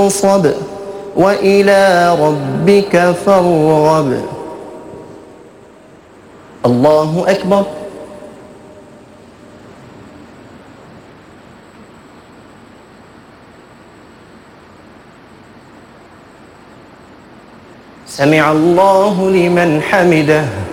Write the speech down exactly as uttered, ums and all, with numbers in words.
فانصب وإلى ربك فارغب. الله أكبر. سمع الله لمن حمده.